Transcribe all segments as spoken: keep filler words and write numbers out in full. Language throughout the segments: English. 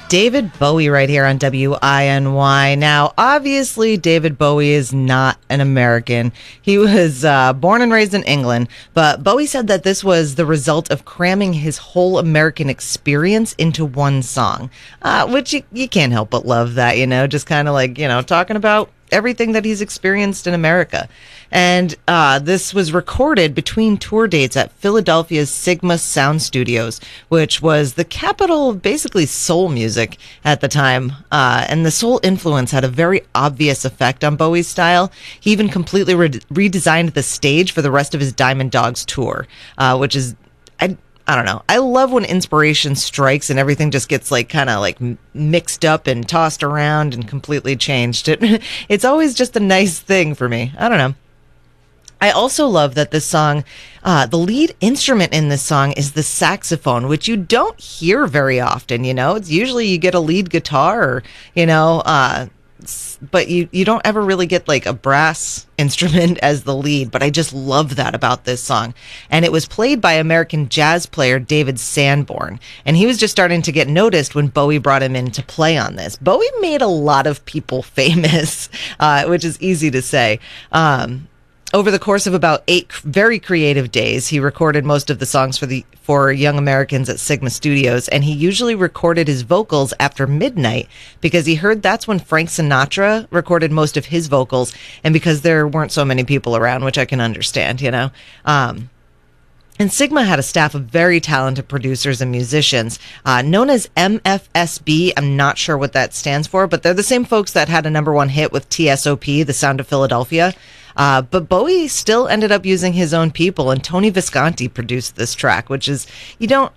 David Bowie right here on W I N Y. Now, obviously, David Bowie is not an American. He was uh, born and raised in England, but Bowie said that this was the result of cramming his whole American experience into one song, uh, which you, you can't help but love that, you know, just kind of like, you know, talking about everything that he's experienced in America. And uh, this was recorded between tour dates at Philadelphia's Sigma Sound Studios, which was the capital of basically soul music at the time. Uh, and the soul influence had a very obvious effect on Bowie's style. He even completely re- redesigned the stage for the rest of his Diamond Dogs tour, uh, which is... I, I don't know. I love when inspiration strikes and everything just gets like kind of like mixed up and tossed around and completely changed. It, it's always just a nice thing for me. I don't know. I also love that this song, uh, the lead instrument in this song is the saxophone, which you don't hear very often, you know? It's usually you get a lead guitar or, you know, uh, but you, you don't ever really get like a brass instrument as the lead, but I just love that about this song. And it was played by American jazz player David Sanborn, and he was just starting to get noticed when Bowie brought him in to play on this. Bowie made a lot of people famous, uh, which is easy to say. Um, Over the course of about eight very creative days, he recorded most of the songs for the for Young Americans at Sigma Studios, and he usually recorded his vocals after midnight because he heard that's when Frank Sinatra recorded most of his vocals, and because there weren't so many people around, which I can understand, you know. Um, And Sigma had a staff of very talented producers and musicians, uh, known as M F S B. I'm not sure what that stands for, but they're the same folks that had a number one hit with T S O P, The Sound of Philadelphia. Uh, but Bowie still ended up using his own people, and Tony Visconti produced this track, which is, you don't,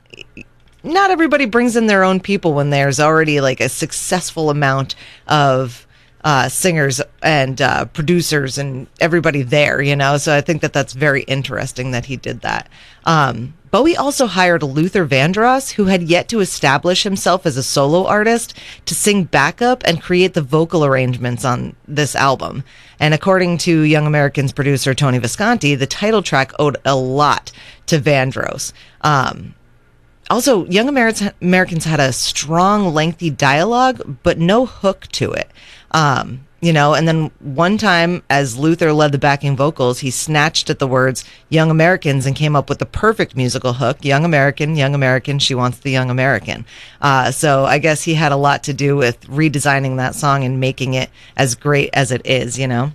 not everybody brings in their own people when there's already like a successful amount of Uh, singers and uh, producers and everybody there, you know, so I think that that's very interesting that he did that. Um, Bowie also hired Luther Vandross, who had yet to establish himself as a solo artist, to sing backup and create the vocal arrangements on this album. And according to Young Americans producer Tony Visconti, the title track owed a lot to Vandross. Um, also, Young Ameri- Americans had a strong, lengthy dialogue, but no hook to it. Um, you know, and then one time as Luther led the backing vocals, he snatched at the words Young Americans and came up with the perfect musical hook. Young American, young American, she wants the young American. Uh, so I guess he had a lot to do with redesigning that song and making it as great as it is, you know.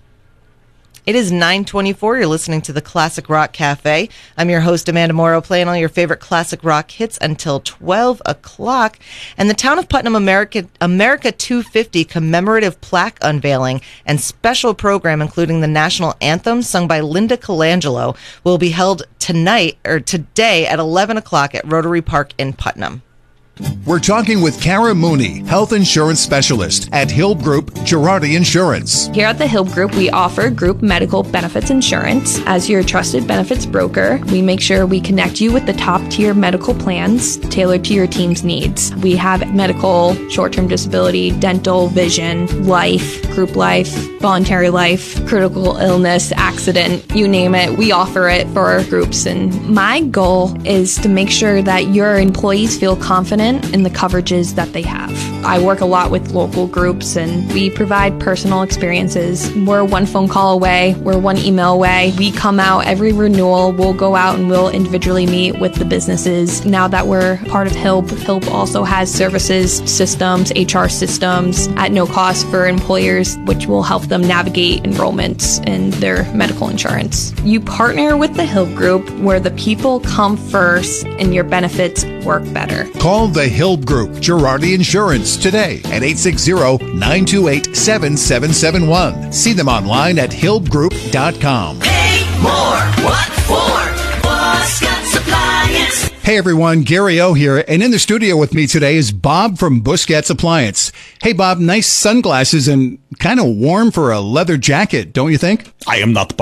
It is nine twenty-four. You're listening to the Classic Rock Cafe. I'm your host, Amanda Morrow, playing all your favorite classic rock hits until twelve o'clock. And the Town of Putnam America, America two fifty commemorative plaque unveiling and special program, including the national anthem sung by Linda Colangelo, will be held tonight or today at eleven o'clock at Rotary Park in Putnam. We're talking with Kara Mooney, health insurance specialist at Hilb Group Girardi Insurance. Here at the Hilb Group, we offer group medical benefits insurance. As your trusted benefits broker, we make sure we connect you with the top-tier medical plans tailored to your team's needs. We have medical, short-term disability, dental, vision, life, group life, voluntary life, critical illness, accident, you name it. We offer it for our groups. And my goal is to make sure that your employees feel confident in the coverages that they have. I work a lot with local groups, and we provide personal experiences. We're one phone call away. We're one email away. We come out every renewal. We'll go out and we'll individually meet with the businesses. Now that we're part of Hilb, Hilb also has services, systems, H R systems at no cost for employers, which will help them navigate enrollments in their medical insurance. You partner with the Hilb Group, where the people come first and your benefits work better. Call the Hilb Group Girardi Insurance today at eight six zero, nine two eight, seven seven seven one. See them online at hilb group dot com. Pay more. What for? Buscat's Appliance. Hey everyone, Gary O here, and in the studio with me today is Bob from Buscat's Appliance. Hey Bob, nice sunglasses and kind of warm for a leather jacket, don't you think? I am not Bob.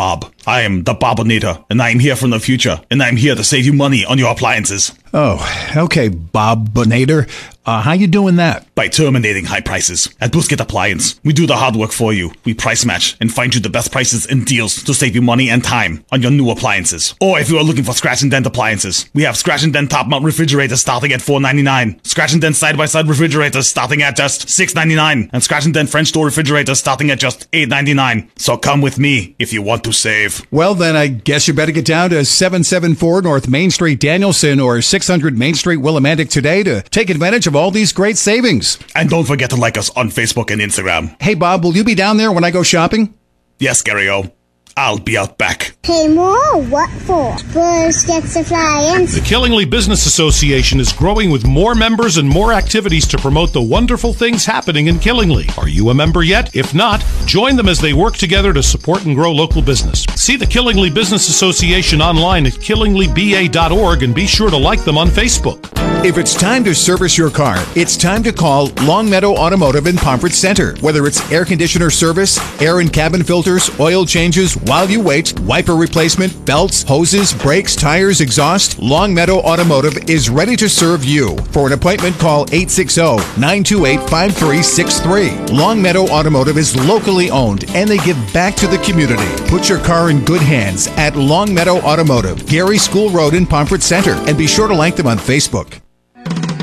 I am the Bobonator, and I am here from the future, and I am here to save you money on your appliances. Oh, okay, Bobonator. Uh, how you doing that? By terminating high prices. At Busquet Appliance, we do the hard work for you. We price match and find you the best prices and deals to save you money and time on your new appliances. Or if you are looking for scratch and dent appliances, we have scratch and dent top mount refrigerators starting at four ninety-nine, scratch and dent side by side refrigerators starting at just six ninety-nine, and scratch and dent French door refrigerators starting at just eight ninety-nine. So come with me if you want to save. Well, then I guess you better get down to seven seventy-four North Main Street, Danielson, or six hundred Main Street, Willimantic today to take advantage of all these great savings. And don't forget to like us on Facebook and Instagram. Hey, Bob, will you be down there when I go shopping? Yes, Gary-O. I'll be out back. Pay more? What for? Busquets Appliance. The Killingly Business Association is growing with more members and more activities to promote the wonderful things happening in Killingly. Are you a member yet? If not, join them as they work together to support and grow local business. See the Killingly Business Association online at killingly b a dot org and be sure to like them on Facebook. If it's time to service your car, it's time to call Longmeadow Automotive in Pomfret Center. Whether it's air conditioner service, air and cabin filters, oil changes, while you wait, wiper replacement, belts, hoses, brakes, tires, exhaust, Longmeadow Automotive is ready to serve you. For an appointment, call eight six zero, nine two eight, five three six three. Longmeadow Automotive is locally owned and they give back to the community. Put your car in good hands at Longmeadow Automotive, Gary School Road in Pomfret Center, and be sure to like them on Facebook.